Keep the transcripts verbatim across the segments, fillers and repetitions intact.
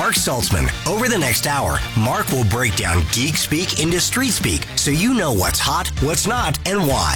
Mark Saltzman. Over the next hour, Mark will break down geek speak into street speak so you know what's hot, what's not, and why.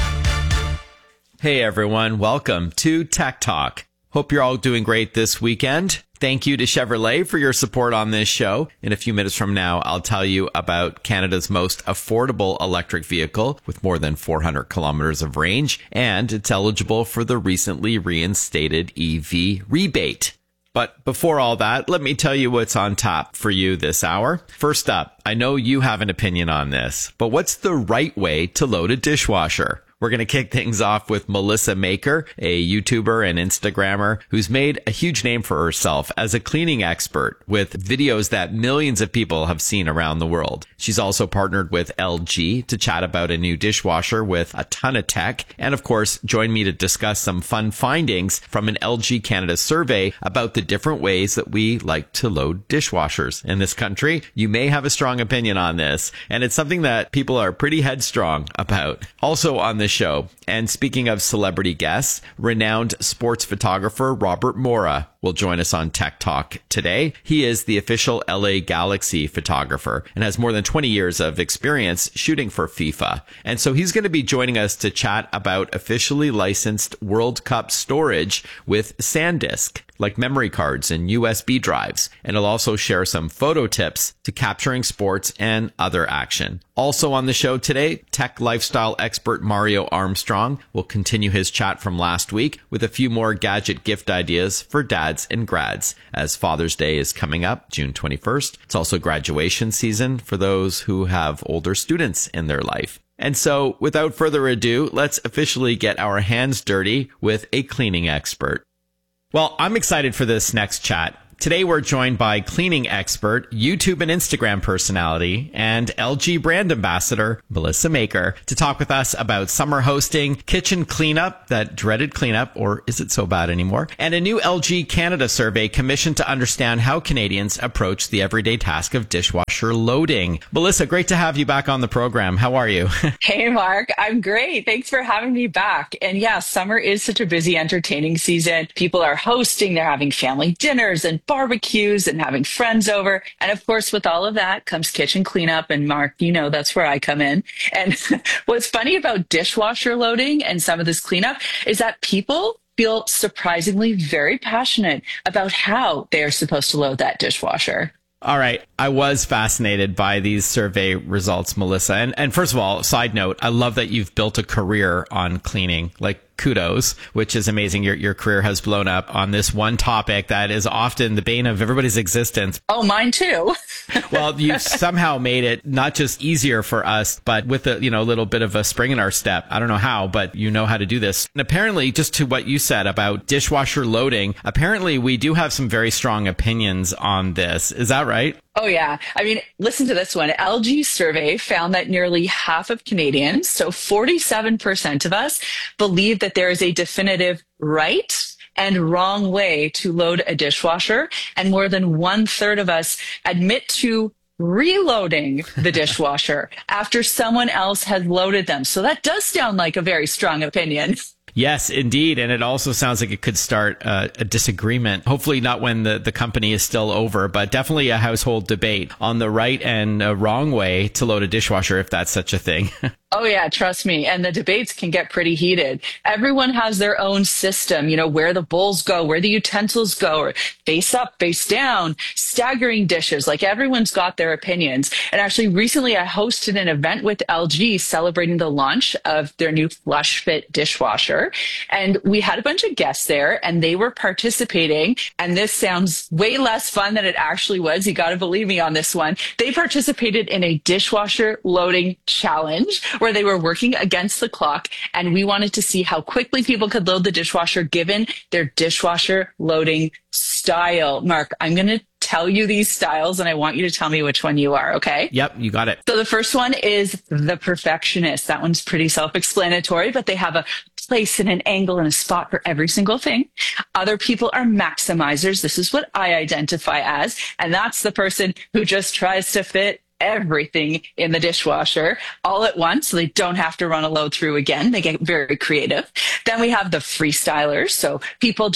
Hey everyone, welcome to Tech Talk. Hope you're all doing great this weekend. Thank you to Chevrolet for your support on this show. In a few minutes from now, I'll tell you about Canada's most affordable electric vehicle with more than four hundred kilometers of range, and it's eligible for the recently reinstated E V rebate. But before all that, let me tell you what's on top for you this hour. First up, I know you have an opinion on this, but what's the right way to load a dishwasher? We're going to kick things off with Melissa Maker, a YouTuber and Instagrammer who's made a huge name for herself as a cleaning expert with videos that millions of people have seen around the world. She's also partnered with L G to chat about a new dishwasher with a ton of tech. And of course, join me to discuss some fun findings from an L G Canada survey about the different ways that we like to load dishwashers in this country. You may have a strong opinion on this, and it's something that people are pretty headstrong about. Also on this show, and speaking of celebrity guests, renowned sports photographer Robert Morra will join us on Tech Talk today. He is the official L A Galaxy photographer and has more than twenty years of experience shooting for FIFA. And so he's going to be joining us to chat about officially licensed World Cup storage with SanDisk, like memory cards and U S B drives. And he'll also share some photo tips to capturing sports and other action. Also on the show today, tech lifestyle expert Mario Armstrong will continue his chat from last week with a few more gadget gift ideas for dads and grads, as Father's Day is coming up June twenty-first. It's also graduation season for those who have older students in their life. And so without further ado, let's officially get our hands dirty with a cleaning expert. Well, I'm excited for this next chat. Today, we're joined by cleaning expert, YouTube and Instagram personality, and L G brand ambassador, Melissa Maker, to talk with us about summer hosting, kitchen cleanup, that dreaded cleanup, or is it so bad anymore, and a new L G Canada survey commissioned to understand how Canadians approach the everyday task of dishwasher loading. Melissa, great to have you back on the program. How are you? Hey, Mark. I'm great. Thanks for having me back. And yeah, summer is such a busy, entertaining season. People are hosting, they're having family dinners and barbecues and having friends over. And of course, with all of that comes kitchen cleanup. And Mark, you know, that's where I come in. And what's funny about dishwasher loading and some of this cleanup is that people feel surprisingly very passionate about how they are supposed to load that dishwasher. All right. I was fascinated by these survey results, Melissa. And, and first of all, side note, I love that you've built a career on cleaning. Like, kudos, which is amazing. Your your career has blown up on this one topic that is often the bane of everybody's existence. Oh, mine too. Well, you've somehow made it not just easier for us, but with a, you know, a little bit of a spring in our step. I don't know how, but you know how to do this. And apparently, just to what you said about dishwasher loading, apparently we do have some very strong opinions on this. Is that right? Oh, yeah. I mean, listen to this one. L G survey found that nearly half of Canadians, so forty-seven percent of us, believe that there is a definitive right and wrong way to load a dishwasher. And more than one third of us admit to reloading the dishwasher after someone else has loaded them. So that does sound like a very strong opinion. Yes, indeed. And it also sounds like it could start uh, a disagreement. Hopefully not when the, the company is still over, but definitely a household debate on the right and uh, wrong way to load a dishwasher, if that's such a thing. Oh, yeah, trust me. And the debates can get pretty heated. Everyone has their own system, you know, where the bowls go, where the utensils go, or face up, face down, staggering dishes. Like, everyone's got their opinions. And actually, recently I hosted an event with L G celebrating the launch of their new FlushFit dishwasher. And we had a bunch of guests there and they were participating. And this sounds way less fun than it actually was. You got to believe me on this one. They participated in a dishwasher loading challenge where they were working against the clock, and we wanted to see how quickly people could load the dishwasher given their dishwasher loading style. Mark, I'm going to tell you these styles, and I want you to tell me which one you are, okay? Yep, you got it. So the first one is the perfectionist. That one's pretty self-explanatory, but they have a place and an angle and a spot for every single thing. Other people are maximizers. This is what I identify as, and that's the person who just tries to fit everything in the dishwasher all at once so they don't have to run a load through again. They get very creative. Then we have the freestylers. So people just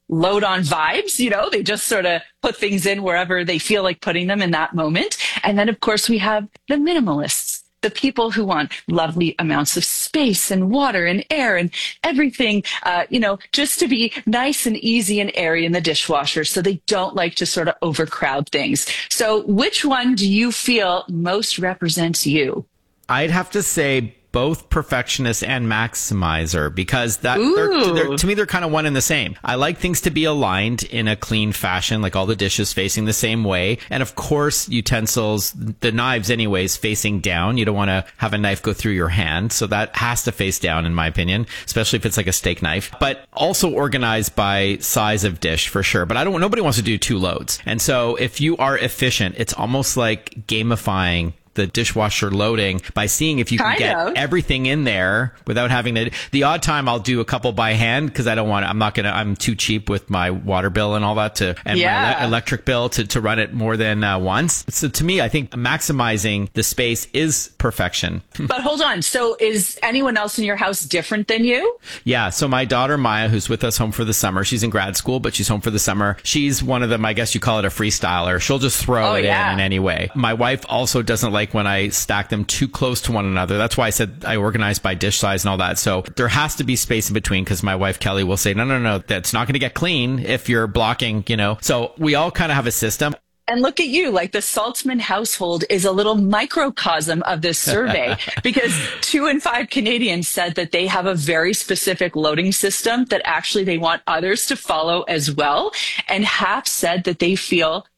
load on vibes, you know, they just sort of put things in wherever they feel like putting them in that moment. And then, of course, we have the minimalists, the people who want lovely amounts of space and water and air and everything, uh, you know, just to be nice and easy and airy in the dishwasher. So they don't like to sort of overcrowd things. So which one do you feel most represents you? I'd have to say both perfectionist and maximizer, because that they're, they're, to me, they're kind of one and the same. I like things to be aligned in a clean fashion, like all the dishes facing the same way. And of course, utensils, the knives anyways, facing down. You don't want to have a knife go through your hand. So that has to face down, in my opinion, especially if it's like a steak knife, but also organized by size of dish for sure. But I don't, nobody wants to do two loads. And so if you are efficient, it's almost like gamifying the dishwasher loading by seeing if you can kind get of. everything in there without having to. The odd time I'll do a couple by hand because I don't want to, I'm not going to, I'm too cheap with my water bill and all that to, and yeah. my ele- electric bill to, to run it more than uh, once. So to me, I think maximizing the space is perfection. But hold on. So is anyone else in your house different than you? Yeah. So my daughter, Maya, who's with us home for the summer, she's in grad school, but she's home for the summer. She's one of them, I guess you call it a freestyler. She'll just throw Oh, it yeah. in in any way. My wife also doesn't like when I stack them too close to one another. That's why I said I organize by dish size and all that. So there has to be space in between, because my wife, Kelly, will say, no, no, no, that's not going to get clean if you're blocking, you know. So we all kind of have a system. And look at you, like the Saltzman household is a little microcosm of this survey, because two in five Canadians said that they have a very specific loading system that actually they want others to follow as well. And half said that they feel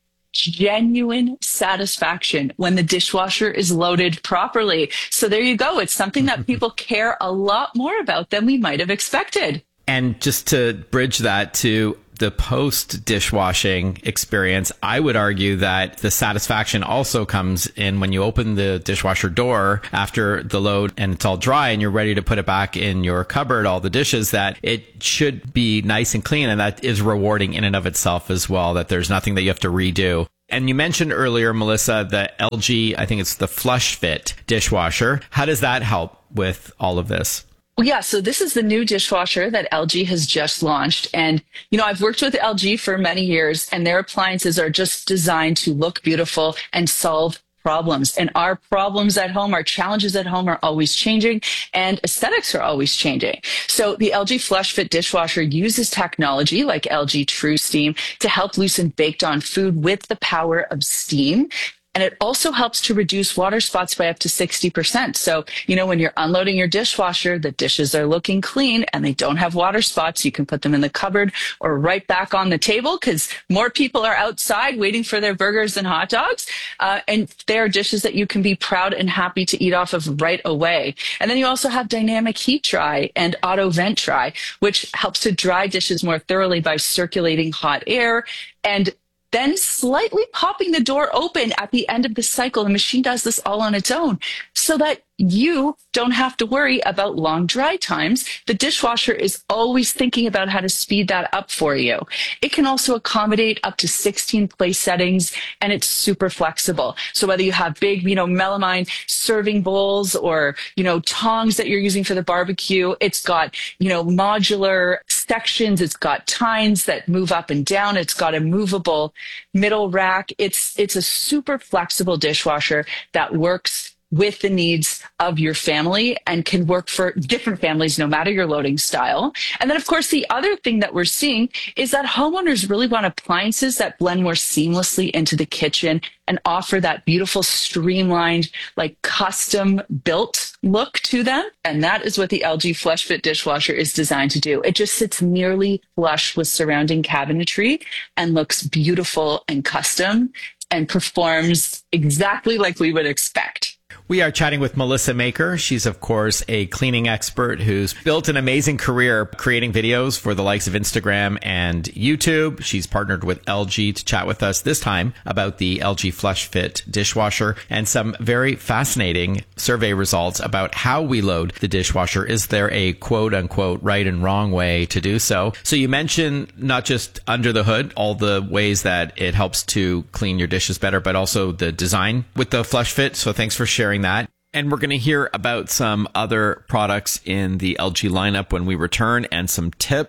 genuine satisfaction when the dishwasher is loaded properly. So there you go. It's something that people care a lot more about than we might have expected. And just to bridge that to the post dishwashing experience, I would argue that the satisfaction also comes in when you open the dishwasher door after the load and it's all dry and you're ready to put it back in your cupboard, all the dishes, that it should be nice and clean. And that is rewarding in and of itself as well, that there's nothing that you have to redo. And you mentioned earlier, Melissa, the L G, I think it's the Flush Fit dishwasher. How does that help with all of this? Well, yeah, so this is the new dishwasher that L G has just launched. And, you know, I've worked with L G for many years, and their appliances are just designed to look beautiful and solve problems. And our problems at home, our challenges at home are always changing, and aesthetics are always changing. So the L G Flush Fit dishwasher uses technology like L G TruSteam to help loosen baked on food with the power of steam. And it also helps to reduce water spots by up to sixty percent. So, you know, when you're unloading your dishwasher, the dishes are looking clean and they don't have water spots. You can put them in the cupboard or right back on the table, because more people are outside waiting for their burgers and hot dogs. Uh, and they are dishes that you can be proud and happy to eat off of right away. And then you also have dynamic heat dry and auto vent dry, which helps to dry dishes more thoroughly by circulating hot air and then slightly popping the door open at the end of the cycle. The machine does this all on its own so that you don't have to worry about long dry times. The dishwasher is always thinking about how to speed that up for you. It can also accommodate up to sixteen place settings, and it's super flexible. So whether you have big, you know, melamine serving bowls or, you know, tongs that you're using for the barbecue, it's got, you know, modular sections. It's got tines that move up and down. It's got a movable middle rack. It's, it's a super flexible dishwasher that works with the needs of your family and can work for different families, no matter your loading style. And then, of course, the other thing that we're seeing is that homeowners really want appliances that blend more seamlessly into the kitchen and offer that beautiful, streamlined, like custom built look to them. And that is what the L G Flush Fit dishwasher is designed to do. It just sits nearly flush with surrounding cabinetry and looks beautiful and custom and performs exactly like we would expect. We are chatting with Melissa Maker. She's, of course, a cleaning expert who's built an amazing career creating videos for the likes of Instagram and YouTube. She's partnered with L G to chat with us this time about the L G Flush Fit dishwasher and some very fascinating survey results about how we load the dishwasher. Is there a quote unquote right and wrong way to do so? So you mentioned not just under the hood, all the ways that it helps to clean your dishes better, but also the design with the Flush Fit. So thanks for sharing that. And we're going to hear about some other products in the L G lineup when we return and some tips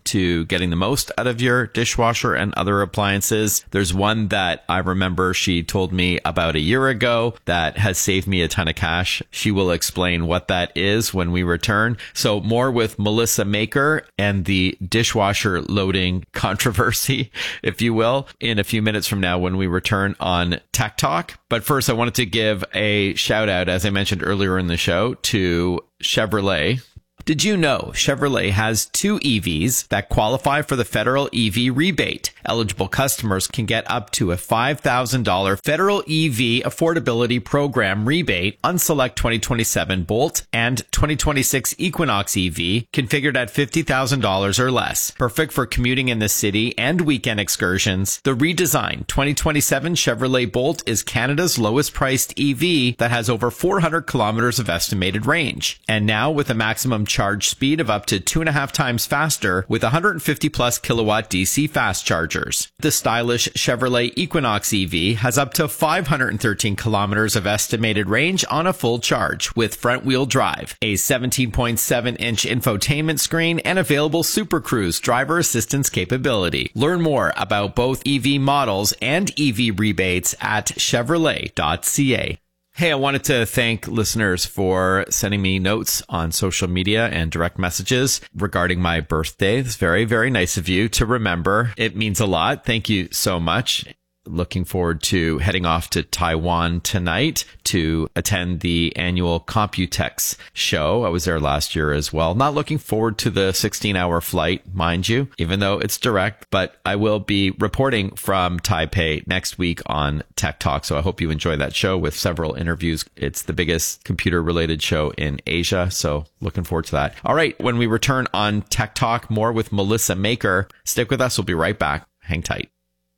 to getting the most out of your dishwasher and other appliances. There's one that I remember she told me about a year ago that has saved me a ton of cash. She will explain what that is when we return. So more with Melissa Maker and the dishwasher loading controversy, if you will, in a few minutes from now when we return on Tech Talk. But first, I wanted to give a shout out, as I mentioned earlier in the show, to Chevrolet. Did you know Chevrolet has two E Vs that qualify for the federal E V rebate? Eligible customers can get up to a five thousand dollars federal E V affordability program rebate on select twenty twenty-seven Bolt and twenty twenty-six Equinox E V configured at fifty thousand dollars or less. Perfect for commuting in the city and weekend excursions. The redesigned twenty twenty-seven Chevrolet Bolt is Canada's lowest priced E V that has over four hundred kilometers of estimated range. And now with a maximum charge speed of up to two and a half times faster with one hundred fifty plus kilowatt D C fast chargers. The stylish Chevrolet Equinox E V has up to five hundred thirteen kilometers of estimated range on a full charge with front wheel drive, a seventeen point seven inch infotainment screen, and available Super Cruise driver assistance capability. Learn more about both E V models and E V rebates at chevrolet dot c a. Hey, I wanted to thank listeners for sending me notes on social media and direct messages regarding my birthday. It's very, very nice of you to remember. It means a lot. Thank you so much. Looking forward to heading off to Taiwan tonight to attend the annual Computex show. I was there last year as well. Not looking forward to the sixteen hour flight, mind you, even though it's direct, but I will be reporting from Taipei next week on Tech Talk. So I hope you enjoy that show with several interviews. It's the biggest computer related show in Asia. So looking forward to that. All right. When we return on Tech Talk, more with Melissa Maker. Stick with us. We'll be right back. Hang tight.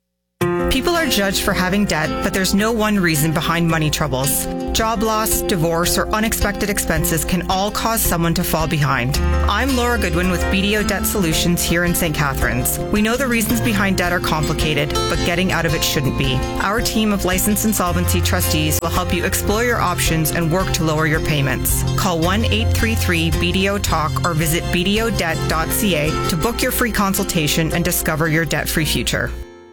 People are judged for having debt, but there's no one reason behind money troubles. Job loss, divorce, or unexpected expenses can all cause someone to fall behind. I'm Laura Goodwin with B D O Debt Solutions here in Saint Catharines. We know the reasons behind debt are complicated, but getting out of it shouldn't be. Our team of licensed insolvency trustees will help you explore your options and work to lower your payments. Call one eight three three B D O talk or visit b d o debt dot c a to book your free consultation and discover your debt-free future.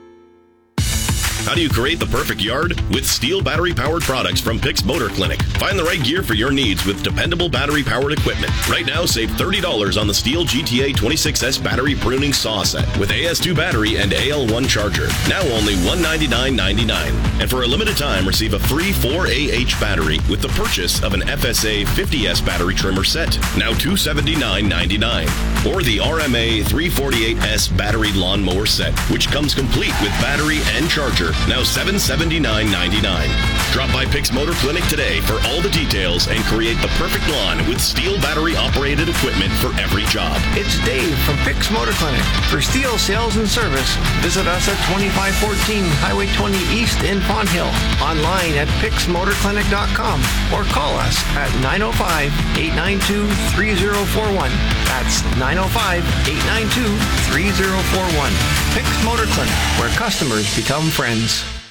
How do you create the perfect yard? With steel battery-powered products from Pix Motor Clinic. Find the right gear for your needs with dependable battery-powered equipment. Right now, save thirty dollars on the Steel G T A twenty-six S battery pruning saw set with A S two battery and A L one charger. Now only one hundred ninety-nine ninety-nine. And for a limited time, receive a free four A H battery with the purchase of an F S A fifty S battery trimmer set. Now two hundred seventy-nine ninety-nine. Or the R M A three forty-eight S battery lawnmower set, which comes complete with battery and charger. Now seven hundred seventy-nine ninety-nine. Drop by Pix Motor Clinic today for all the details and create the perfect lawn with steel battery-operated equipment for every job. It's Dave from Pix Motor Clinic. For steel sales and service, visit us at twenty-five fourteen Highway twenty East in Pond Hill. Online at pix motor clinic dot com or call us at nine oh five, eight nine two, three oh four one. That's nine oh five, eight nine two, three oh four one. Pix Motor Clinic, where customers become friends.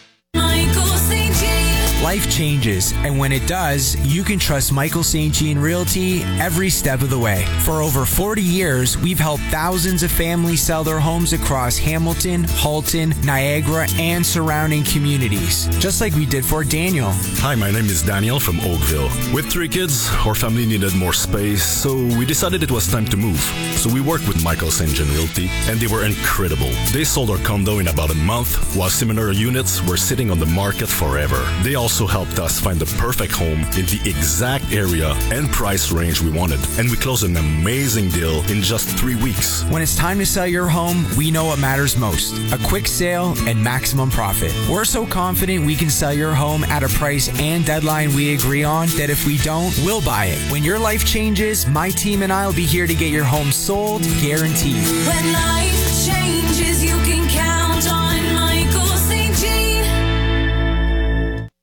Life changes, and when it does, you can trust Michael Saint Jean Realty every step of the way. For over forty years, we've helped thousands of families sell their homes across Hamilton, Halton, Niagara, and surrounding communities, just like we did for Daniel. Hi, my name is Daniel from Oakville. With three kids, our family needed more space, so we decided it was time to move. So we worked with Michael Saint Jean Realty, and they were incredible. They sold our condo in about a month, while similar units were sitting on the market forever. They also helped us find the perfect home in the exact area and price range we wanted. And we closed an amazing deal in just three weeks. When it's time to sell your home, we know what matters most: a quick sale and maximum profit. We're so confident we can sell your home at a price and deadline we agree on that if we don't, we'll buy it. When your life changes, my team and I will be here to get your home sold, guaranteed. When life changes, you can count on Michael Saint Jean.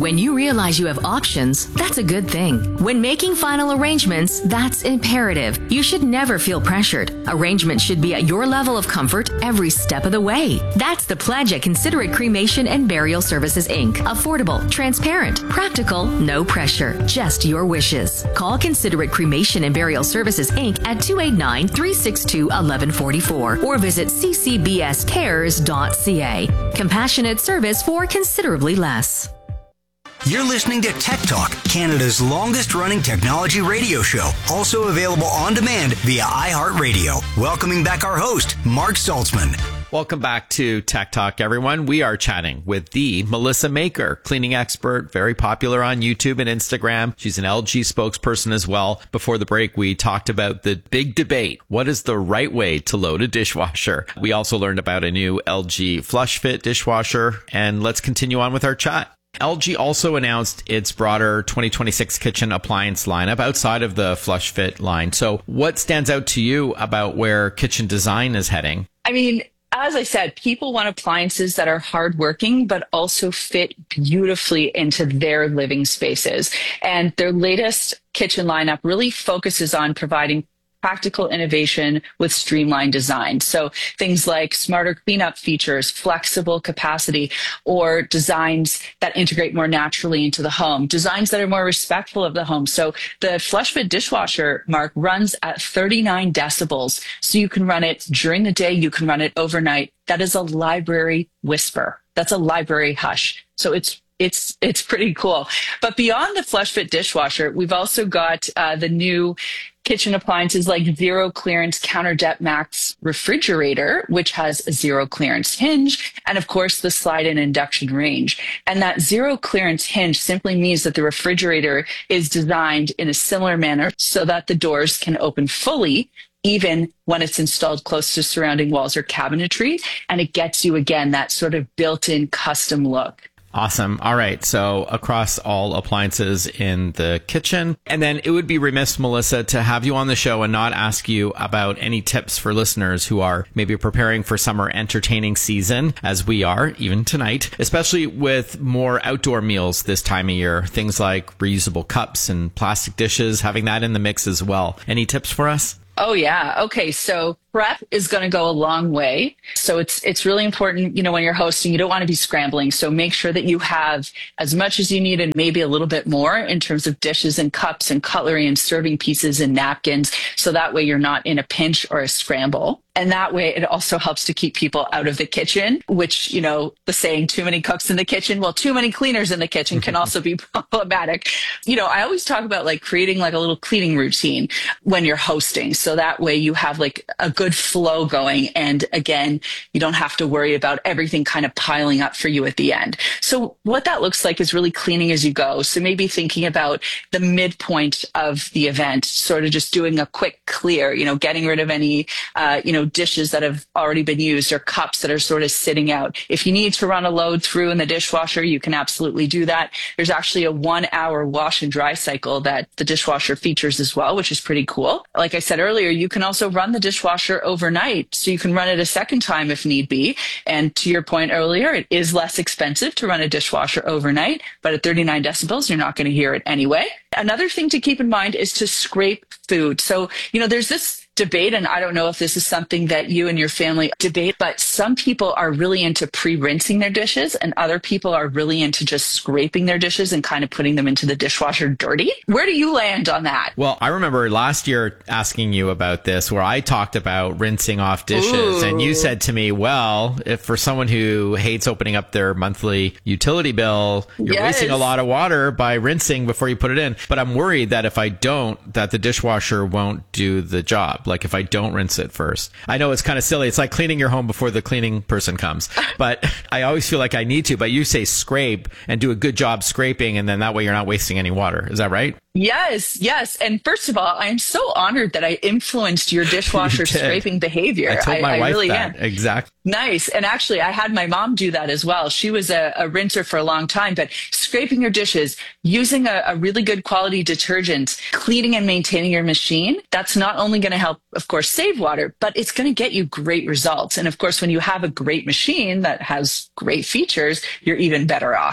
When you realize you have options, that's a good thing. When making final arrangements, that's imperative. You should never feel pressured. Arrangements should be at your level of comfort every step of the way. That's the pledge at Considerate Cremation and Burial Services, Incorporated. Affordable, transparent, practical, no pressure, just your wishes. Call Considerate Cremation and Burial Services, Incorporated at two eight nine, three six two, one one four four or visit c c b s cares dot c a. Compassionate service for considerably less. You're listening to Tech Talk, Canada's longest-running technology radio show, also available on demand via iHeartRadio. Welcoming back our host, Mark Saltzman. Welcome back to Tech Talk, everyone. We are chatting with the Melissa Maker, cleaning expert, very popular on YouTube and Instagram. She's an L G spokesperson as well. Before the break, we talked about the big debate. What is the right way to load a dishwasher? We also learned about a new L G FlushFit dishwasher, and let's continue on with our chat. L G also announced its broader twenty twenty-six kitchen appliance lineup outside of the FlushFit line. So what stands out to you about where kitchen design is heading? I mean, as I said, people want appliances that are hardworking, but also fit beautifully into their living spaces. And their latest kitchen lineup really focuses on providing practical innovation with streamlined design. So things like smarter cleanup features, flexible capacity, or designs that integrate more naturally into the home, designs that are more respectful of the home. So the FlushFit dishwasher, Mark, runs at thirty-nine decibels. So you can run it during the day, you can run it overnight. That is a library whisper. That's a library hush. So it's It's it's pretty cool. But beyond the FlushFit dishwasher, we've also got uh, the new kitchen appliances like Zero Clearance Counter Depth Max refrigerator, which has a zero clearance hinge, and of course the slide-in induction range. And that zero clearance hinge simply means that the refrigerator is designed in a similar manner so that the doors can open fully, even when it's installed close to surrounding walls or cabinetry, and it gets you, again, that sort of built-in custom look. Awesome. All right. So across all appliances in the kitchen. And then it would be remiss, Melissa, to have you on the show and not ask you about any tips for listeners who are maybe preparing for summer entertaining season, as we are, even tonight, especially with more outdoor meals this time of year. Things like reusable cups and plastic dishes, having that in the mix as well. Any tips for us? Oh, yeah. Okay. So prep is going to go a long way. So it's it's really important, you know, when you're hosting, you don't want to be scrambling. So make sure that you have as much as you need and maybe a little bit more in terms of dishes and cups and cutlery and serving pieces and napkins. So that way you're not in a pinch or a scramble. And that way it also helps to keep people out of the kitchen, which, you know, the saying too many cooks in the kitchen, well, too many cleaners in the kitchen can also be problematic. You know, I always talk about like creating like a little cleaning routine when you're hosting. So that way you have like a good flow going. And again, you don't have to worry about everything kind of piling up for you at the end. So what that looks like is really cleaning as you go. So maybe thinking about the midpoint of the event, sort of just doing a quick clear, you know, getting rid of any, uh, you know, dishes that have already been used or cups that are sort of sitting out. If you need to run a load through in the dishwasher, you can absolutely do that. There's actually a one hour wash and dry cycle that the dishwasher features as well, which is pretty cool. Like I said earlier, you can also run the dishwasher overnight, so you can run it a second time if need be. And to your point earlier, it is less expensive to run a dishwasher overnight, but at thirty-nine decibels, you're not going to hear it anyway. Another thing to keep in mind is to scrape food. So, you know, there's this debate, and I don't know if this is something that you and your family debate, but some people are really into pre-rinsing their dishes and other people are really into just scraping their dishes and kind of putting them into the dishwasher dirty. Where do you land on that? Well, I remember last year asking you about this, where I talked about rinsing off dishes. Ooh. And you said to me, well, if for someone who hates opening up their monthly utility bill, you're yes. wasting a lot of water by rinsing before you put it in. But I'm worried that if I don't, that the dishwasher won't do the job. Like if I don't rinse it first. I know it's kind of silly. It's like cleaning your home before the cleaning person comes. But I always feel like I need to. But you say scrape and do a good job scraping, and then that way you're not wasting any water. Is that right? Yes, yes. And first of all, I'm so honored that I influenced your dishwasher scraping behavior. I told my I, wife I really that. am. Exactly. Nice. And actually, I had my mom do that as well. She was a, a rinser for a long time, but scraping your dishes, using a, a really good quality detergent, cleaning and maintaining your machine, that's not only going to help, of course, save water, but it's going to get you great results. And of course, when you have a great machine that has great features, you're even better off.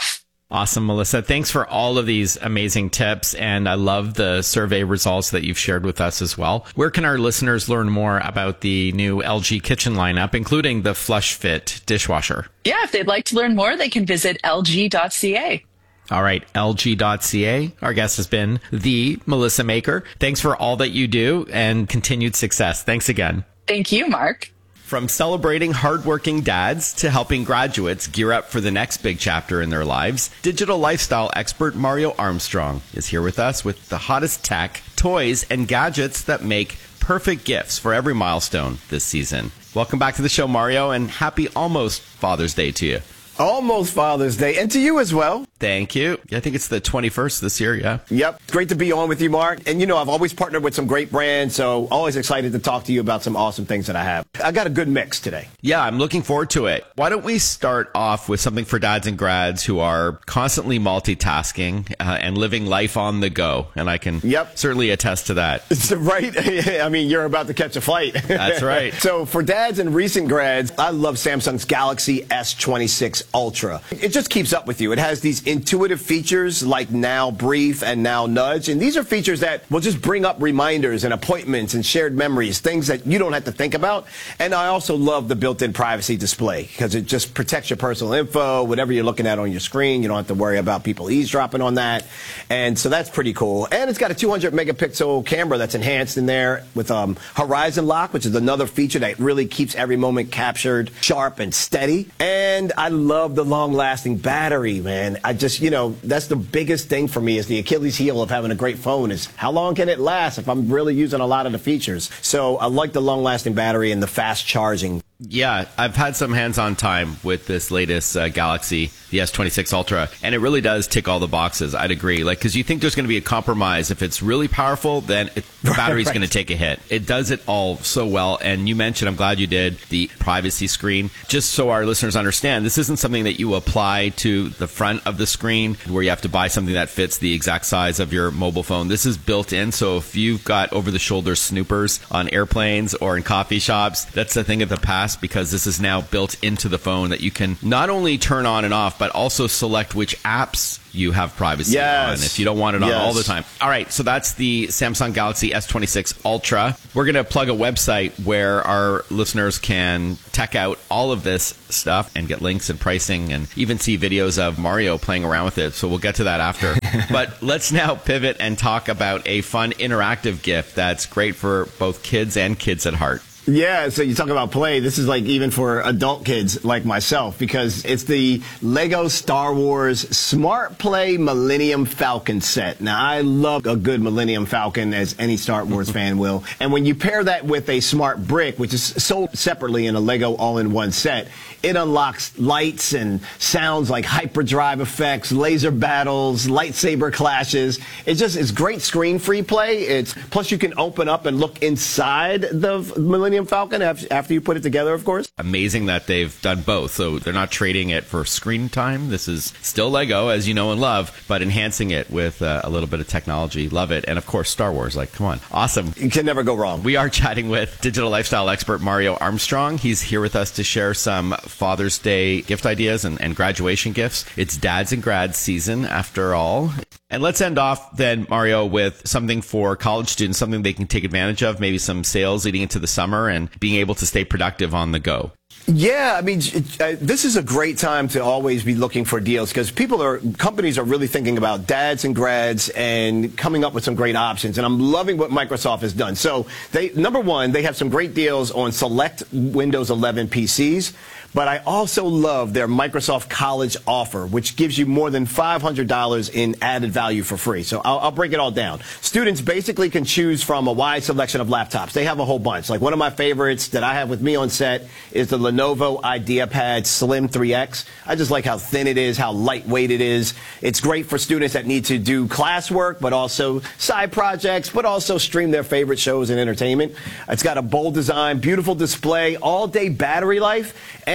Awesome, Melissa. Thanks for all of these amazing tips. And I love the survey results that you've shared with us as well. Where can our listeners learn more about the new L G kitchen lineup, including the Flush Fit dishwasher? Yeah, if they'd like to learn more, they can visit L G dot C A. All right, L G dot C A. Our guest has been the Melissa Maker. Thanks for all that you do and continued success. Thanks again. Thank you, Mark. From celebrating hardworking dads to helping graduates gear up for the next big chapter in their lives, digital lifestyle expert Mario Armstrong is here with us with the hottest tech, toys, and gadgets that make perfect gifts for every milestone this season. Welcome back to the show, Mario, and happy almost Father's Day to you. Almost Father's Day, and to you as well. Thank you. I think it's the twenty-first this year, yeah. Yep. Great to be on with you, Mark. And, you know, I've always partnered with some great brands, so always excited to talk to you about some awesome things that I have. I got a good mix today. Yeah, I'm looking forward to it. Why don't we start off with something for dads and grads who are constantly multitasking uh, and living life on the go, and I can yep. certainly attest to that. Right? I mean, you're about to catch a flight. That's right. So for dads and recent grads, I love Samsung's Galaxy S twenty-six Ultra. It just keeps up with you. It has these intuitive features like Now Brief and Now Nudge, and these are features that will just bring up reminders and appointments and shared memories, things that you don't have to think about. And I also love the built-in privacy display because it just protects your personal info, whatever you're looking at on your screen. You don't have to worry about people eavesdropping on that. And so that's pretty cool. And it's got a two hundred megapixel camera that's enhanced in there with um, Horizon Lock, which is another feature that really keeps every moment captured sharp and steady. And I love the long-lasting battery, man. I just, you know, that's the biggest thing for me is the Achilles heel of having a great phone is how long can it last if I'm really using a lot of the features. So I like the long-lasting battery and the fast charging. Yeah, I've had some hands-on time with this latest uh, Galaxy, the S twenty-six Ultra, and it really does tick all the boxes. I'd agree. Like, because you think there's going to be a compromise. If it's really powerful, then it, the battery's right. going to take a hit. It does it all so well. And you mentioned, I'm glad you did, the privacy screen. Just so our listeners understand, this isn't something that you apply to the front of the screen where you have to buy something that fits the exact size of your mobile phone. This is built in, so if you've got over-the-shoulder snoopers on airplanes or in coffee shops, that's a thing of the past, because this is now built into the phone that you can not only turn on and off, but also select which apps you have privacy yes. on if you don't want it on yes. all the time. All right, so that's the Samsung Galaxy S twenty-six Ultra. We're going to plug a website where our listeners can check out all of this stuff and get links and pricing and even see videos of Mario playing around with it. So we'll get to that after. But let's now pivot and talk about a fun interactive gift that's great for both kids and kids at heart. Yeah, so you talk about play. This is like even for adult kids like myself because it's the Lego Star Wars Smart Play Millennium Falcon set. Now, I love a good Millennium Falcon, as any Star Wars fan will. And when you pair that with a Smart Brick, which is sold separately in a Lego all-in-one set, it unlocks lights and sounds like hyperdrive effects, laser battles, lightsaber clashes. It just is great screen-free play. It's plus you can open up and look inside the Millennium Falcon after you put it together, of course. Amazing that they've done both. So they're not trading it for screen time. This is still Lego, as you know and love, but enhancing it with uh, a little bit of technology. Love it. And of course, Star Wars. Like, come on. Awesome. You can never go wrong. We are chatting with digital lifestyle expert Mario Armstrong. He's here with us to share some Father's Day gift ideas and, and graduation gifts. It's dads and grads season after all. And let's end off then, Mario, with something for college students, something they can take advantage of, maybe some sales leading into the summer and being able to stay productive on the go. Yeah, I mean, uh, this is a great time to always be looking for deals because people are, companies are really thinking about dads and grads and coming up with some great options. And I'm loving what Microsoft has done. So, they, number one, they have some great deals on select Windows eleven P Cs. But I also love their Microsoft College offer, which gives you more than five hundred dollars in added value for free. So I'll, I'll break it all down. Students basically can choose from a wide selection of laptops. They have a whole bunch. Like one of my favorites that I have with me on set is the Lenovo IdeaPad Slim three X. I just like how thin it is, how lightweight it is. It's great for students that need to do classwork, but also side projects, but also stream their favorite shows and entertainment. It's got a bold design, beautiful display, all-day battery life, and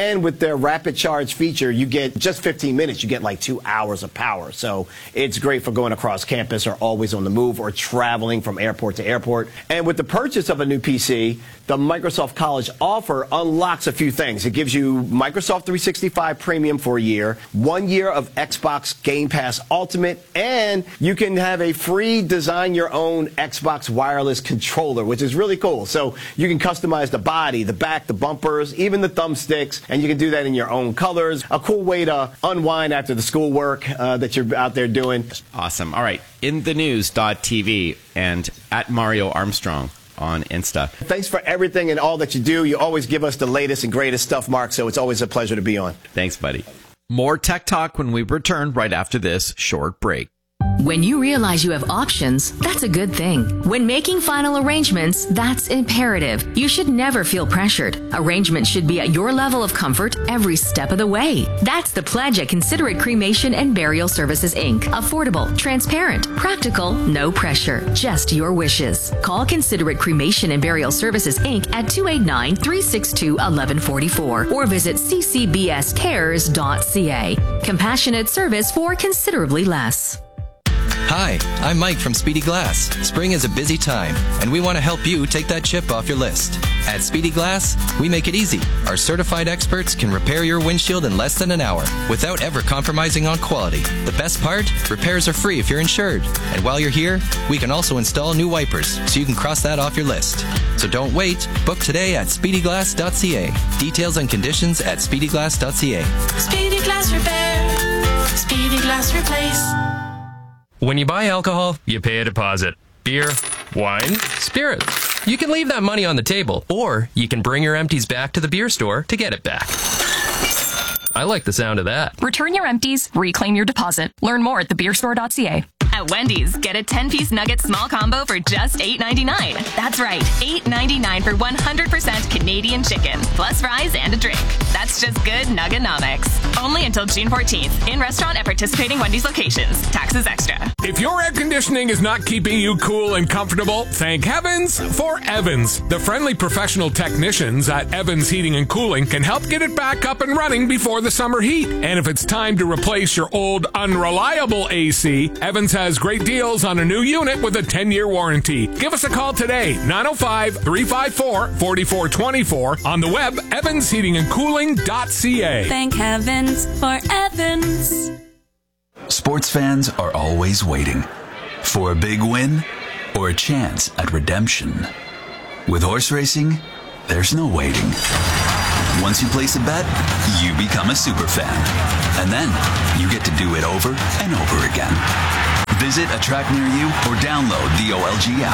And with their rapid charge feature, you get just fifteen minutes. You get like two hours of power. So it's great for going across campus or always on the move or traveling from airport to airport. And with the purchase of a new P C, the Microsoft College offer unlocks a few things. It gives you Microsoft three sixty-five Premium for a year, one year of Xbox Game Pass Ultimate, and you can have a free design your own Xbox wireless controller, which is really cool. So you can customize the body, the back, the bumpers, even the thumbsticks, and you can do that in your own colors. A cool way to unwind after the schoolwork uh, that you're out there doing. Awesome. All right. In the news dot T V and at Mario Armstrong on Insta. Thanks for everything and all that you do. You always give us the latest and greatest stuff, Mark, so it's always a pleasure to be on. Thanks, buddy. More Tech Talk when we return right after this short break. When you realize you have options, that's a good thing. When making final arrangements, that's imperative. You should never feel pressured. Arrangements should be at your level of comfort every step of the way. That's the pledge at Considerate Cremation and Burial Services, Incorporated. Affordable, transparent, practical, no pressure, just your wishes. Call Considerate Cremation and Burial Services, Incorporated at two eight nine, three six two, one one four four or visit c c b s cares dot c a. Compassionate service for considerably less. Hi, I'm Mike from Speedy Glass. Spring is a busy time, and we want to help you take that chip off your list. At Speedy Glass, we make it easy. Our certified experts can repair your windshield in less than an hour without ever compromising on quality. The best part? Repairs are free if you're insured. And while you're here, we can also install new wipers, so you can cross that off your list. So don't wait. Book today at speedy glass dot c a. Details and conditions at speedy glass dot c a. Speedy Glass Repair. Speedy Glass Replace. When you buy alcohol, you pay a deposit. Beer, wine, spirits. You can leave that money on the table, or you can bring your empties back to the beer store to get it back. I like the sound of that. Return your empties, reclaim your deposit. Learn more at the beer store dot c a. At Wendy's, get a ten-piece nugget small combo for just eight ninety-nine. That's right, eight ninety-nine for one hundred percent Canadian chicken, plus fries and a drink. That's just good Nuggenomics. Only until June fourteenth. In restaurant at participating Wendy's locations. Taxes extra. If your air conditioning is not keeping you cool and comfortable, thank heavens for Evans. The friendly professional technicians at Evans Heating and Cooling can help get it back up and running before the summer heat. And if it's time to replace your old unreliable A C, Evans has great deals on a new unit with a ten-year warranty. Give us a call today, nine oh five, three five four, four four two four, on the web, evans heating and cooling dot c a. Thank heavens for Evans. Sports fans are always waiting for a big win or a chance at redemption. With horse racing, there's no waiting. Once you place a bet, you become a super fan. And then you get to do it over and over again. Visit a track near you or download the O L G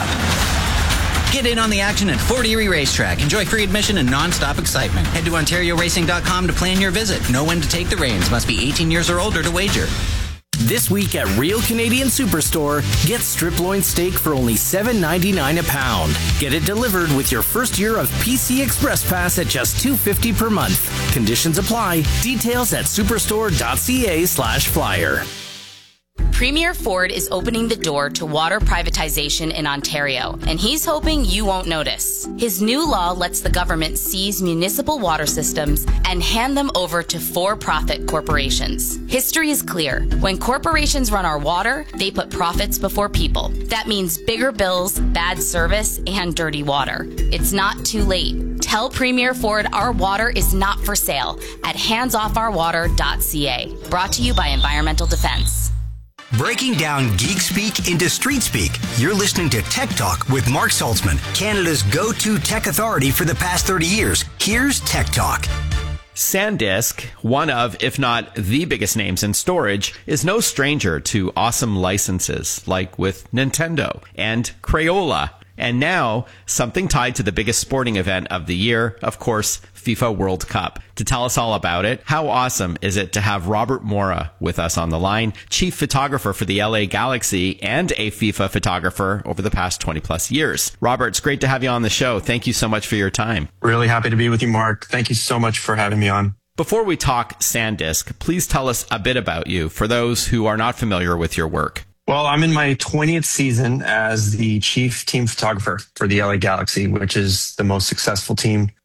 app. Get in on the action at Fort Erie Racetrack. Enjoy free admission and non-stop excitement. Head to ontario racing dot com to plan your visit. Know when to take the reins. Must be eighteen years or older to wager. This week at Real Canadian Superstore, get strip loin steak for only seven ninety-nine a pound. Get it delivered with your first year of P C Express Pass at just two fifty per month. Conditions apply. Details at superstore dot c a slash flyer. Premier Ford is opening the door to water privatization in Ontario, and he's hoping you won't notice. His new law lets the government seize municipal water systems and hand them over to for-profit corporations. History is clear. When corporations run our water, they put profits before people. That means bigger bills, bad service, and dirty water. It's not too late. Tell Premier Ford our water is not for sale at hands off our water dot c a. Brought to you by Environmental Defense. Breaking down geek speak into street speak, you're listening to Tech Talk with Mark Saltzman, Canada's go-to tech authority for the past thirty years. Here's Tech Talk. SanDisk, one of, if not the biggest names in storage, is no stranger to awesome licenses, like with Nintendo and Crayola. And now, something tied to the biggest sporting event of the year, of course, FIFA World Cup. To tell us all about it, how awesome is it to have Robert Mora with us on the line, chief photographer for the L A Galaxy and a FIFA photographer over the past twenty plus years. Robert, it's great to have you on the show. Thank you so much for your time. Really happy to be with you, Mark. Thank you so much for having me on. Before we talk SanDisk, please tell us a bit about you for those who are not familiar with your work. Well, I'm in my twentieth season as the chief team photographer for the L A Galaxy, which is the most successful team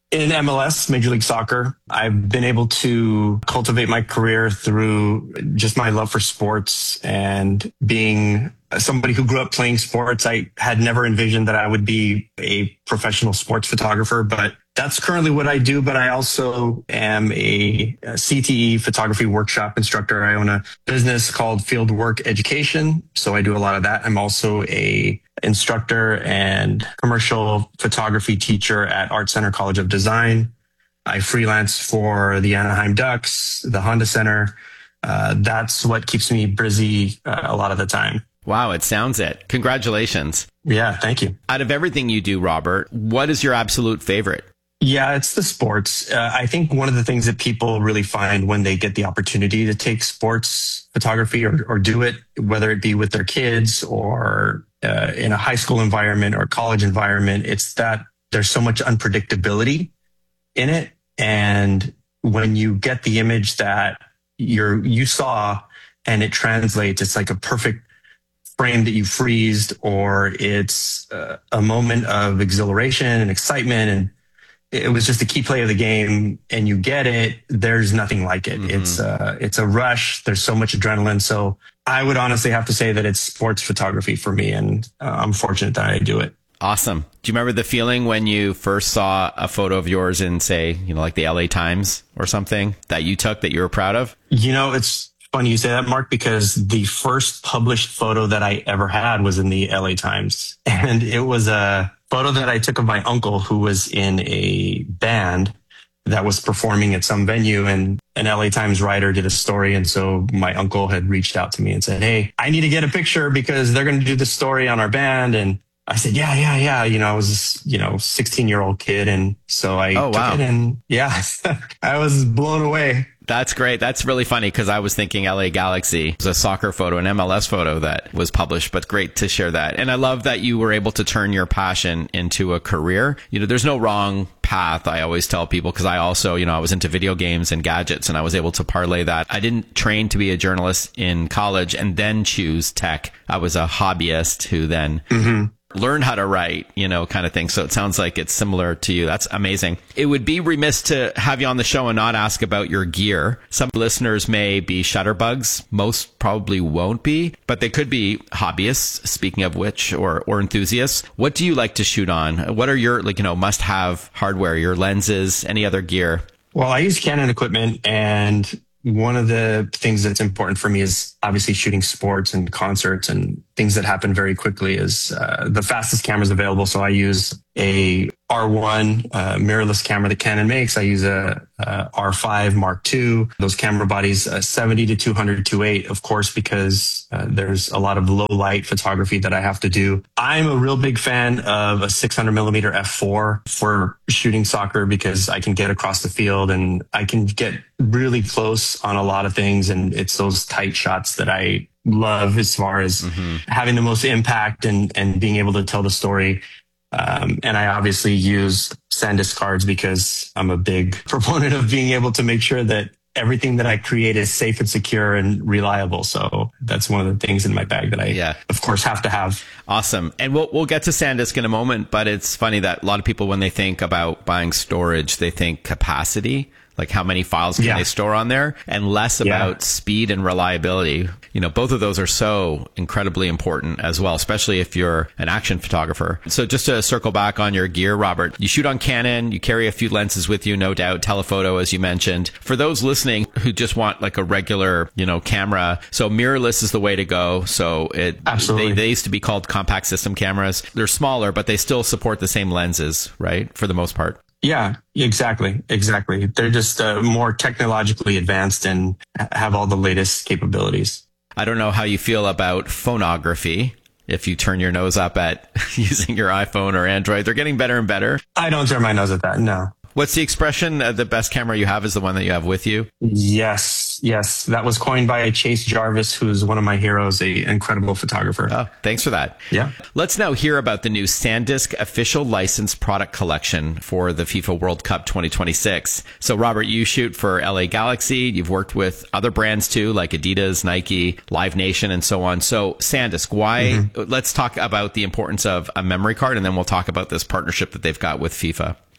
in M L S, Major League Soccer. I've been able to cultivate my career through just my love for sports and being somebody who grew up playing sports. I had never envisioned that I would be a professional sports photographer, but that's currently what I do. But I also am a, a C T E photography workshop instructor. I own a business called Fieldwork Education, so I do a lot of that. I'm also a instructor and commercial photography teacher at Art Center College of Design. I freelance for the Anaheim Ducks, the Honda Center. Uh, that's what keeps me busy uh, a lot of the time. Wow, it sounds it. Congratulations. Yeah, thank you. Out of everything you do, Robert, what is your absolute favorite? Yeah, it's the sports. Uh, I think one of the things that people really find when they get the opportunity to take sports photography or, or do it, whether it be with their kids or uh, in a high school environment or college environment, it's that there's so much unpredictability in it. And when you get the image that you're, you saw and it translates, it's like a perfect frame that you freezed, or it's uh, a moment of exhilaration and excitement, and it was just a key play of the game and you get it, there's nothing like it. Mm-hmm. It's uh it's a rush. There's so much adrenaline. So I would honestly have to say that it's sports photography for me, and uh, I'm fortunate that I do it. Awesome. Do you remember the feeling when you first saw a photo of yours in, say, you know, like the L A Times or something that you took that you were proud of? You know, it's funny you say that, Mark, because the first published photo that I ever had was in the L A Times, and it was a photo that I took of my uncle who was in a band that was performing at some venue, and an L A Times writer did a story. And so my uncle had reached out to me and said, "Hey, I need to get a picture because they're going to do this story on our band." And I said, yeah, yeah, yeah. You know, I was this, you know, sixteen year old kid. And so I oh, took wow. it, and yeah, I was blown away. That's great. That's really funny because I was thinking L A Galaxy. It was a soccer photo, an M L S photo that was published, but great to share that. And I love that you were able to turn your passion into a career. You know, there's no wrong path. I always tell people, because I also, you know, I was into video games and gadgets, and I was able to parlay that. I didn't train to be a journalist in college and then choose tech. I was a hobbyist who then mm-hmm. learn how to write, you know, kind of thing. So it sounds like it's similar to you. That's amazing. It would be remiss to have you on the show and not ask about your gear. Some listeners may be shutterbugs. Most probably won't be, but they could be hobbyists, speaking of which, or, or enthusiasts. What do you like to shoot on? What are your, like, you know, must have hardware, your lenses, any other gear? Well, I use Canon equipment, and one of the things that's important for me is obviously shooting sports and concerts and things that happen very quickly is uh, the fastest cameras available. So I use a R one uh, mirrorless camera that Canon makes. I use a, a R five Mark two. Those camera bodies, uh, seventy to two hundred two eight, of course, because uh, there's a lot of low light photography that I have to do. I'm a real big fan of a six hundred millimeter f four for shooting soccer because I can get across the field and I can get really close on a lot of things. And it's those tight shots that I love as far as mm-hmm. having the most impact and, and being able to tell the story. Um, and I obviously use SanDisk cards because I'm a big proponent of being able to make sure that everything that I create is safe and secure and reliable. So that's one of the things in my bag that I, yeah. of course, have to have. Awesome. And we'll, we'll get to SanDisk in a moment, but it's funny that a lot of people, when they think about buying storage, they think capacity. Like how many files can yeah. they store on there, and less about yeah. speed and reliability. You know, both of those are so incredibly important as well, especially if you're an action photographer. So just to circle back on your gear, Robert, you shoot on Canon, you carry a few lenses with you, no doubt, telephoto, as you mentioned. For those listening who just want like a regular, you know, camera, so mirrorless is the way to go. So it, Absolutely. They, they used to be called compact system cameras. They're smaller, but they still support the same lenses, right? For the most part. Yeah, exactly. Exactly. They're just uh, more technologically advanced and have all the latest capabilities. I don't know how you feel about phonography. If you turn your nose up at using your iPhone or Android, they're getting better and better. I don't turn my nose at that. No. What's the expression? Uh, the best camera you have is the one that you have with you? Yes. Yes. That was coined by Chase Jarvis, who's one of my heroes, a incredible photographer. Oh, thanks for that. Yeah. Let's now hear about the new SanDisk official licensed product collection for the FIFA World Cup twenty twenty-six. So, Robert, you shoot for L A Galaxy. You've worked with other brands too, like Adidas, Nike, Live Nation, and so on. So, SanDisk, why? Mm-hmm. Let's talk about the importance of a memory card, and then we'll talk about this partnership that they've got with FIFA.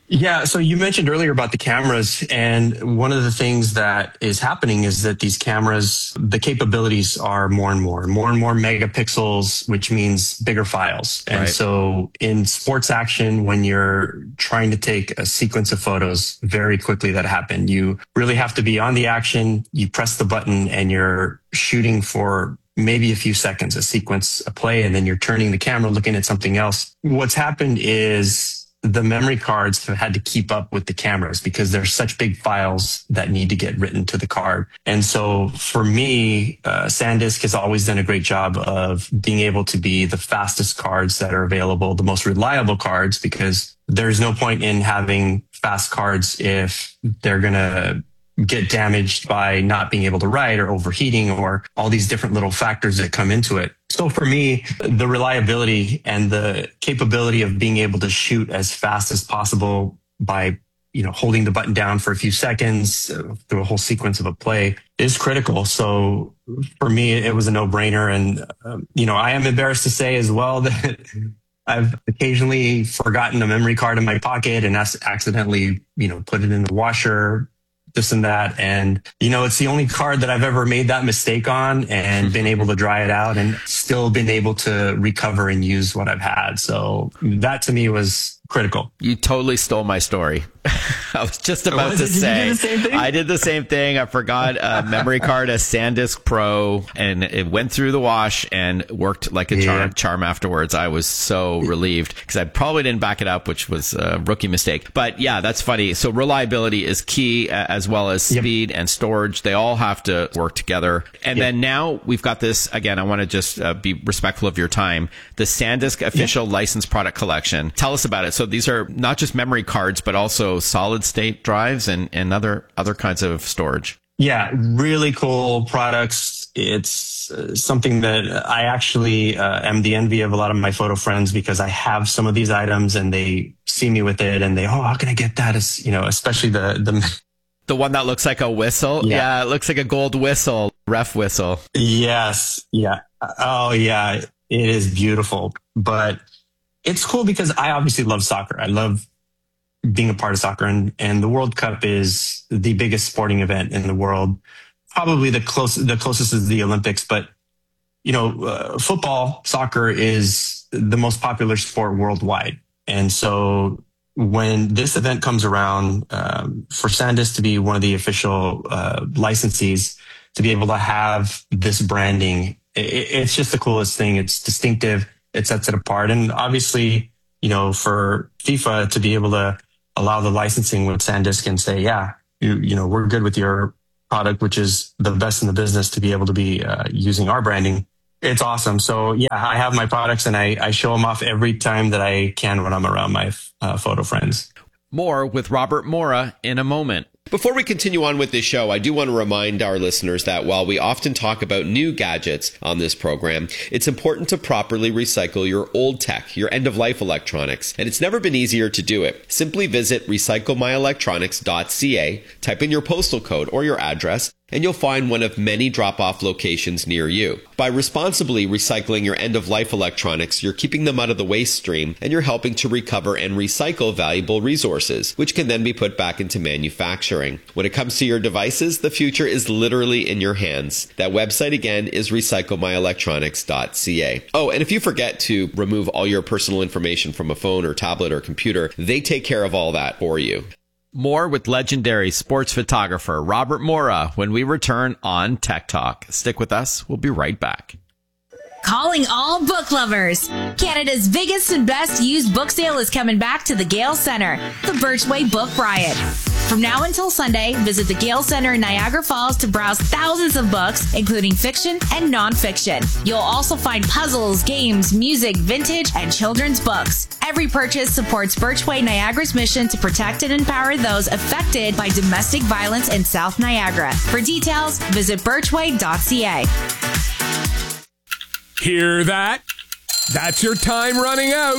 Yeah, so you mentioned earlier about the cameras, and one of the things that is happening is that these cameras, the capabilities are more and more, more and more megapixels, which means bigger files. And Right. so in sports action, when you're trying to take a sequence of photos very quickly that happen, you really have to be on the action, you press the button, and you're shooting for maybe a few seconds, a sequence, a play, and then you're turning the camera, looking at something else. What's happened is the memory cards have had to keep up with the cameras because there's such big files that need to get written to the card. And so for me, uh, SanDisk has always done a great job of being able to be the fastest cards that are available, the most reliable cards, because there's no point in having fast cards if they're going to get damaged by not being able to write or overheating or all these different little factors that come into it. So for me, the reliability and the capability of being able to shoot as fast as possible by, you know, holding the button down for a few seconds uh, through a whole sequence of a play is critical. So for me, it was a no-brainer. And, um, you know, I am embarrassed to say as well that I've occasionally forgotten a memory card in my pocket and ac- accidentally, you know, put it in the washer, this and that. And, you know, it's the only card that I've ever made that mistake on and been able to dry it out and still been able to recover and use what I've had. So that to me was critical. You totally stole my story. I was just about Was to it? Did you say, do the same thing? I did the same thing. I forgot a memory card, a SanDisk Pro, and it went through the wash and worked like a Yeah. charm, charm afterwards. I was so relieved because I probably didn't back it up, which was a rookie mistake. But yeah, that's funny. So reliability is key, uh, as well as speed and storage. They all have to work together. And Yep. then now we've got this, again, I want to just uh, be respectful of your time, the SanDisk official licensed product collection. Tell us about it. So these are not just memory cards, but also solid state drives and, and other, other kinds of storage. Yeah, really cool products. It's uh, something that I actually uh, am the envy of a lot of my photo friends because I have some of these items and they see me with it and they, oh, how can I get that? As you know, especially the the The one that looks like a whistle. Yeah. Yeah. It looks like a gold whistle, ref whistle. Yes, yeah, oh yeah, it is beautiful. But it's cool because I obviously love soccer. I love being a part of soccer, and, and the World Cup is the biggest sporting event in the world. Probably the close, the closest is the Olympics, but you know, uh, football, soccer is the most popular sport worldwide. And so when this event comes around, um, for SanDisk to be one of the official uh, licensees, to be able to have this branding, it, it's just the coolest thing. It's distinctive. It sets it apart. And obviously, you know, for FIFA to be able to allow the licensing with SanDisk and say, yeah, you, you know, we're good with your product, which is the best in the business, to be able to be uh, using our branding. It's awesome. So yeah, I have my products and I, I show them off every time that I can when I'm around my uh, photo friends. More with Robert Mora in a moment. Before we continue on with this show, I do want to remind our listeners that while we often talk about new gadgets on this program, it's important to properly recycle your old tech, your end-of-life electronics, and it's never been easier to do it. Simply visit recycle my electronics dot c a, type in your postal code or your address, and you'll find one of many drop-off locations near you. By responsibly recycling your end-of-life electronics, you're keeping them out of the waste stream, and you're helping to recover and recycle valuable resources, which can then be put back into manufacturing. When it comes to your devices, the future is literally in your hands. That website again is recycle my electronics dot c a. Oh, and if you forget to remove all your personal information from a phone or tablet or computer, they take care of all that for you. More with legendary sports photographer Robert Mora when we return on Tech Talk. Stick with us. We'll be right back. Calling all book lovers. Canada's biggest and best used book sale is coming back to the Gale Centre, the Birchway Book Riot. From now until Sunday, visit the Gale Centre in Niagara Falls to browse thousands of books, including fiction and nonfiction. You'll also find puzzles, games, music, vintage, and children's books. Every purchase supports Birchway Niagara's mission to protect and empower those affected by domestic violence in South Niagara. For details, visit birchway dot c a. Hear that? That's your time running out.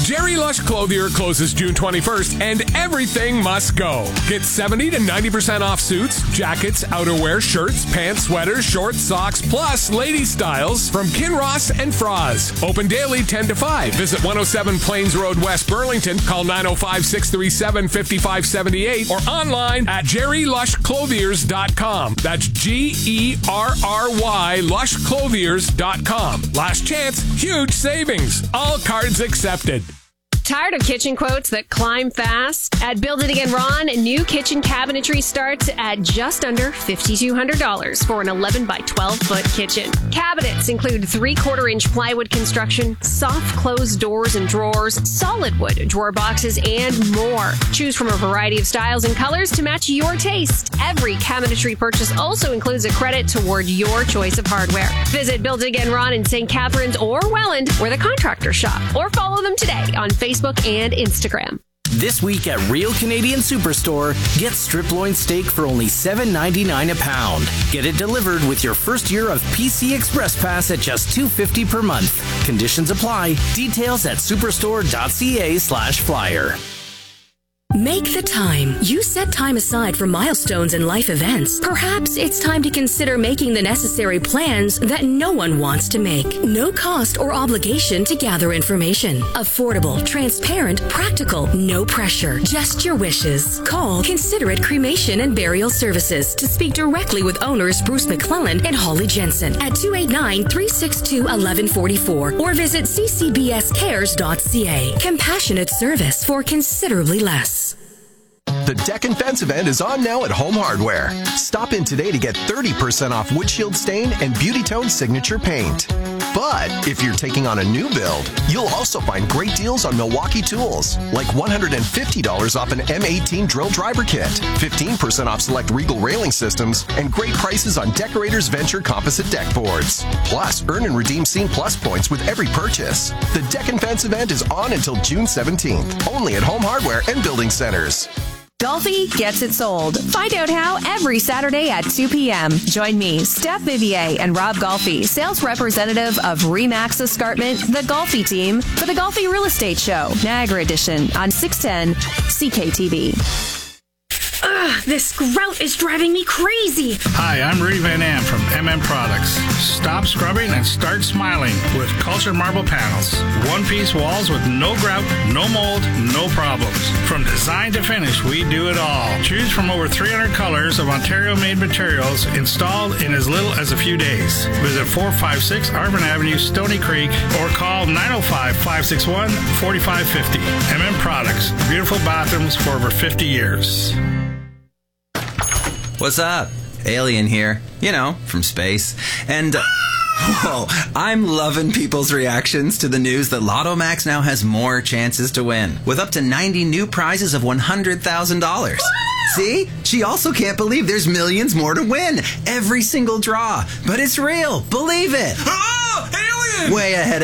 Jerry Lush Clothier closes June twenty-first, and everything must go. Get seventy to ninety percent off suits, jackets, outerwear, shirts, pants, sweaters, shorts, socks, plus lady styles from Kinross and Froz. Open daily ten to five. Visit one oh seven Plains Road, West Burlington. Call nine oh five, six three seven, five five seven eight or online at jerry lush clothiers dot com. That's G E R R Y lush clothiers dot com. Last chance, huge savings. All cards accepted. Tired of kitchen quotes that climb fast? At Build It Again Ron, new kitchen cabinetry starts at just under five thousand two hundred dollars for an eleven by twelve foot kitchen. Cabinets include three-quarter inch plywood construction, soft closed doors and drawers, solid wood drawer boxes, and more. Choose from a variety of styles and colors to match your taste. Every cabinetry purchase also includes a credit toward your choice of hardware. Visit Build It Again Ron in Saint Catharines or Welland, where the contractors shop, or follow them today on Facebook and Instagram. This week at Real Canadian Superstore, get strip loin steak for only seven ninety-nine a pound. Get it delivered with your first year of P C Express Pass at just two fifty per month. Conditions apply. Details at superstore.ca slash flyer. Make the time. You set time aside for milestones and life events. Perhaps it's time to consider making the necessary plans that no one wants to make. No cost or obligation to gather information. Affordable, transparent, practical, no pressure. Just your wishes. Call Considerate Cremation and Burial Services to speak directly with owners Bruce McClellan and Holly Jensen at two eight nine, three six two, one one four four or visit c c b s cares dot c a. Compassionate service for considerably less. The Deck and Fence event is on now at Home Hardware. Stop in today to get thirty percent off Wood Shield Stain and Beauty Tone Signature Paint. But if you're taking on a new build, you'll also find great deals on Milwaukee tools, like one hundred fifty dollars off an M eighteen drill driver kit, fifteen percent off select Regal railing systems, and great prices on Decorators Venture composite deck boards. Plus, earn and redeem Scene Plus points with every purchase. The Deck and Fence event is on until June seventeenth, only at Home Hardware and Building Centers. Golfi gets it sold. Find out how every Saturday at two p.m. Join me, Steph Vivier, and Rob Golfi, sales representative of Remax Escarpment, the Golfi team, for the Golfi Real Estate Show, Niagara Edition, on six ten C K T V. Ugh, this grout is driving me crazy. Hi, I'm Rudy Van Am from M M Products. Stop scrubbing and start smiling with Cultured Marble Panels. One-piece walls with no grout, no mold, no problems. From design to finish, we do it all. Choose from over three hundred colors of Ontario-made materials installed in as little as a few days. Visit four five six Arvin Avenue, Stony Creek, or call nine oh five, five six one, four five five oh. M M Products. Beautiful bathrooms for over fifty years. What's up? Alien here. You know, from space. And, uh, whoa, I'm loving people's reactions to the news that Lotto Max now has more chances to win, with up to ninety new prizes of one hundred thousand dollars. See? She also can't believe there's millions more to win. Every single draw. But it's real. Believe it. Ah! Alien! Way ahead of